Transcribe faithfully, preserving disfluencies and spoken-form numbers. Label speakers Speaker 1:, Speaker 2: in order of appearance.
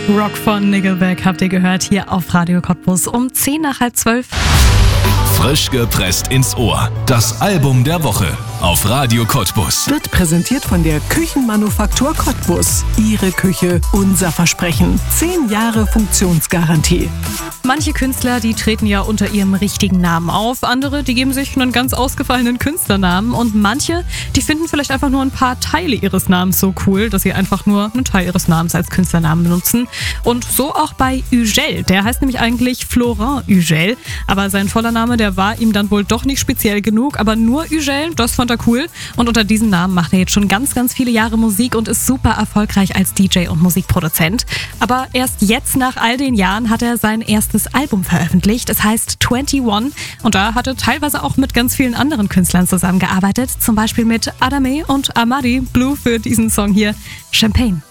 Speaker 1: Rock von Nickelback habt ihr gehört hier auf Radio Cottbus um zehn nach halb zwölf.
Speaker 2: Frisch gepresst ins Ohr. Das Album der Woche auf Radio Cottbus.
Speaker 3: Wird präsentiert von der Küchenmanufaktur Cottbus. Ihre Küche, unser Versprechen. Zehn Jahre Funktionsgarantie.
Speaker 1: Manche Künstler, die treten ja unter ihrem richtigen Namen auf. Andere, die geben sich einen ganz ausgefallenen Künstlernamen. Und manche, die finden vielleicht einfach nur ein paar Teile ihres Namens so cool, dass sie einfach nur einen Teil ihres Namens als Künstlernamen benutzen. Und so auch bei Ugel. Der heißt nämlich eigentlich Florent Ugel. Aber sein voller Name, der war ihm dann wohl doch nicht speziell genug. Aber nur Ugel, das fand er cool. Und unter diesem Namen macht er jetzt schon ganz, ganz viele Jahre Musik und ist super erfolgreich als D J und Musikproduzent. Aber erst jetzt, nach all den Jahren, hat er sein erstes Album veröffentlicht. Es heißt einundzwanzig und da hat er teilweise auch mit ganz vielen anderen Künstlern zusammengearbeitet. Zum Beispiel mit Adame und Amadi Blue für diesen Song hier, Champagne.